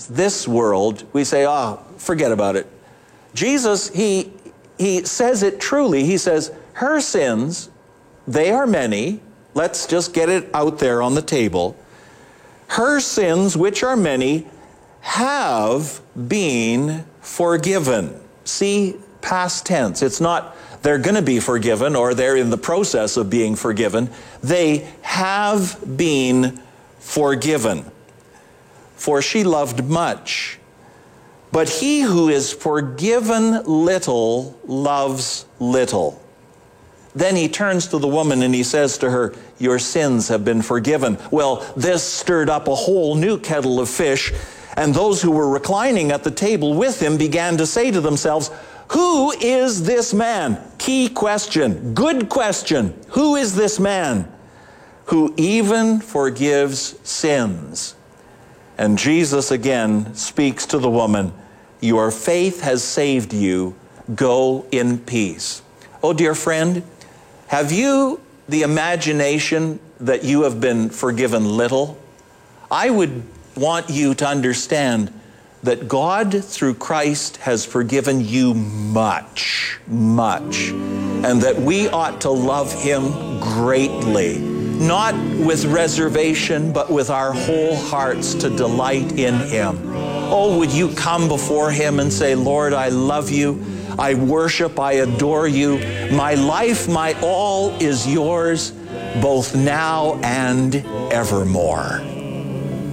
this world, we say, forget about it. Jesus, he says it truly. He says, her sins, they are many. Let's just get it out there on the table. Her sins, which are many, have been forgiven. See, past tense. It's not they're going to be forgiven or they're in the process of being forgiven. They have been forgiven. For she loved much. But he who is forgiven little loves little. Then he turns to the woman and he says to her, your sins have been forgiven. Well, this stirred up a whole new kettle of fish, and those who were reclining at the table with him began to say to themselves, who is this man? Key question, good question. Who is this man who even forgives sins? And Jesus again speaks to the woman, your faith has saved you. Go in peace. Oh, dear friend, have you the imagination that you have been forgiven little? I would want you to understand that God, through Christ, has forgiven you much, much, and that we ought to love him greatly, not with reservation, but with our whole hearts to delight in him. Oh, would you come before him and say, Lord, I love you. I worship, I adore you. My life, my all is yours, both now and evermore.